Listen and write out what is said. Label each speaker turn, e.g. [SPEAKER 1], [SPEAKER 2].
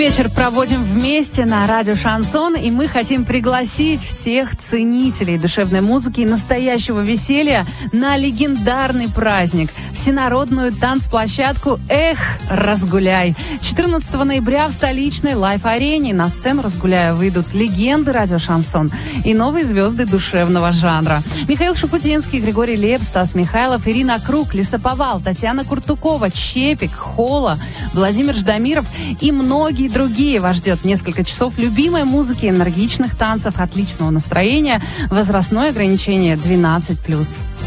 [SPEAKER 1] Вечер проводим вместе на радио «Шансон», и мы хотим пригласить всех ценителей душевной музыки и настоящего веселья на легендарный праздник – всенародную танцплощадку «Эх, разгуляй». 14 ноября в столичной лайв-арене на сцену «Разгуляя» выйдут легенды радио «Шансон» и новые звезды душевного жанра. Михаил Шуфутинский, Григорий Лепс, Стас Михайлов, Ирина Круг, Лесоповал, Татьяна Куртукова, Чепик, Хола, Владимир Ждамиров и многие другие. Вас ждет несколько часов любимой музыки, энергичных танцев, отличного настроения, возрастное ограничение 12+.